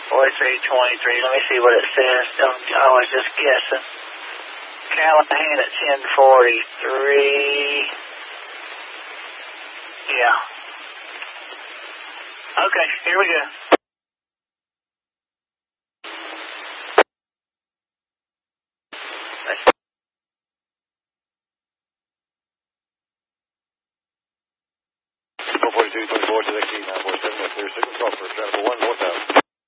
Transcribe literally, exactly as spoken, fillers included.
forty-three twenty-three. Let me see what it says. Don't, I was just guessing. Callahan at ten forty-three. Yeah. Okay, here we go. four forty-two twenty-four to the key, nine four seven, clear signal, call for travel one, northbound.